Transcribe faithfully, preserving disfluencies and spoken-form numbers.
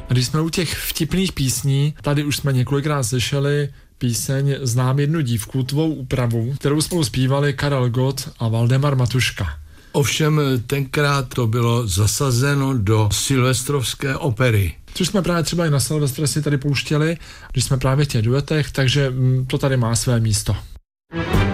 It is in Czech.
A když jsme u těch vtipných písní, tady už jsme několikrát slyšeli píseň Znám jednu dívku, tvou úpravu, kterou spolu zpívali Karel Gott a Valdemar Matuška. Ovšem tenkrát to bylo zasazeno do silvestrovské opery. Což jsme právě třeba i na Silvestre si tady pouštěli, když jsme právě v těch duetech, takže to tady má své místo.